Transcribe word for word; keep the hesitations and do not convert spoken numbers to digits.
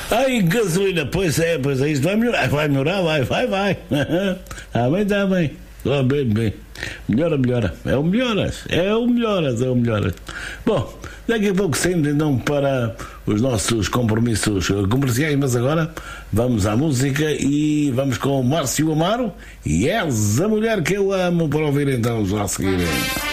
Ai, gasolina, pois é, pois é, isto vai melhorar, vai melhorar, vai, vai, vai. Ah, bem, está bem. Oh, bem, bem. Melhora, melhora. É o melhoras, é o melhoras, é o melhoras. Bom, daqui a pouco saímos então para os nossos compromissos comerciais, mas agora vamos à música e vamos com o Márcio Amaro e És a Mulher que Eu Amo, para ouvir então já a seguir.